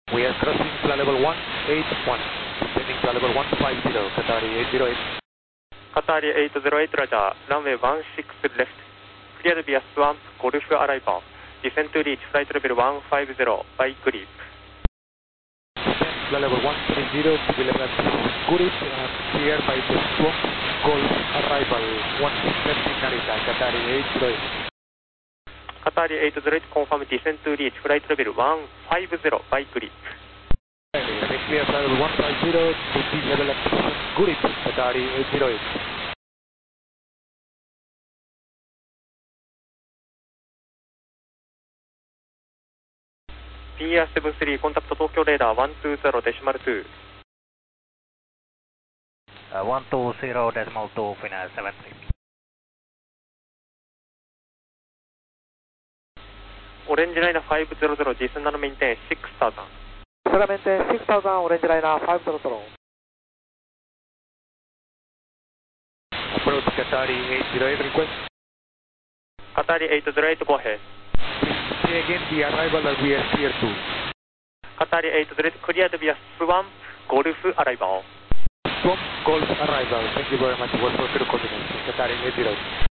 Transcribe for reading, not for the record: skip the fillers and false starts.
We are crossing flight level 181, descending flight level 150, Qatari 808. Qatari 808 radar, runway 16 left. Cleared via swamp, Golf arrival. Descend to reach flight level 150 by grip. Descend flight level 130 to be level grip and cleared by the swamp, Golf arrival 130 Narita, Qatari 808. Qatari 808 confirm descend to reach flight level 150 by grip. Clear flight level 150 to be level grip, Qatari 808. PR73 contact Tokyo radar 120.2. 120.2 final 73. Orange liner 500, descend and maintain 6000. Solamente 6000, Orange liner 500. Approach Qatari 808 request. Qatari 808 go ahead. Say again the arrival that we are clear to. Qatari 808 cleared via swamp, Golf arrival. Swamp, Golf arrival. Thank you very much for your coordination. Qatari 808.